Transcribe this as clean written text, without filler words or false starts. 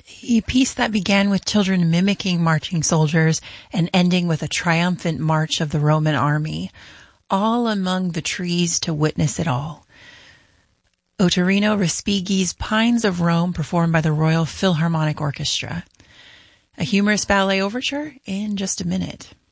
A piece that began with children mimicking marching soldiers and ending with a triumphant march of the Roman army, all among the trees to witness it all. Ottorino Respighi's Pines of Rome, performed by the Royal Philharmonic Orchestra. A humorous ballet overture in just a minute.